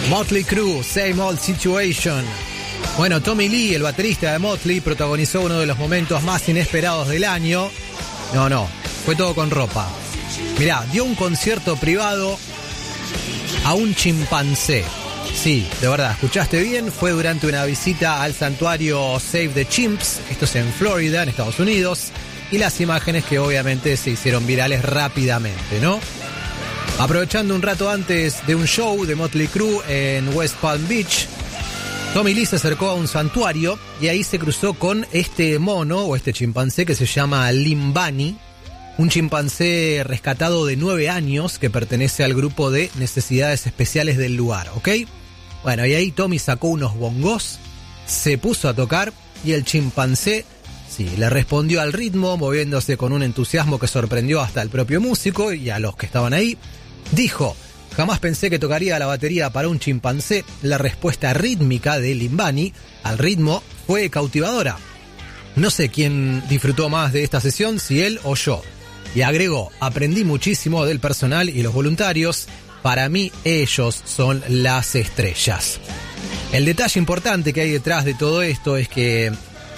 Motley Crue, Same Old Situation. Bueno, Tommy Lee, el baterista de Motley, protagonizó uno de los momentos más inesperados del año. No, fue todo con ropa. Mirá, dio un concierto privado a un chimpancé. Sí, de verdad, escuchaste bien, fue durante una visita al santuario Save the Chimps, esto es en Florida, en Estados Unidos, y las imágenes que obviamente se hicieron virales rápidamente, ¿no? Aprovechando un rato antes de un show de Motley Crue en West Palm Beach, Tommy Lee se acercó a un santuario y ahí se cruzó con este mono o este chimpancé que se llama Limbani, un chimpancé rescatado de 9 años que pertenece al grupo de necesidades especiales del lugar, ¿ok? Bueno, y ahí Tommy sacó unos bongos, se puso a tocar y el chimpancé, sí, le respondió al ritmo, moviéndose con un entusiasmo que sorprendió hasta al propio músico y a los que estaban ahí. Dijo: jamás pensé que tocaría la batería para un chimpancé. La respuesta rítmica de Limbani al ritmo fue cautivadora. No sé quién disfrutó más de esta sesión, si él o yo. Y agregó: aprendí muchísimo del personal y los voluntarios. Para mí ellos son las estrellas. El detalle importante que hay detrás de todo esto es que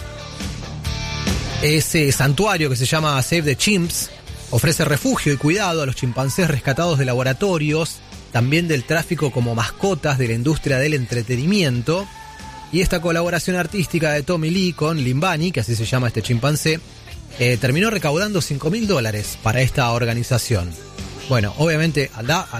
ese santuario que se llama Save the Chimps ofrece refugio y cuidado a los chimpancés rescatados de laboratorios, también del tráfico como mascotas de la industria del entretenimiento. Y esta colaboración artística de Tommy Lee con Limbani, que así se llama este chimpancé, terminó recaudando $5,000 para esta organización. Bueno, obviamente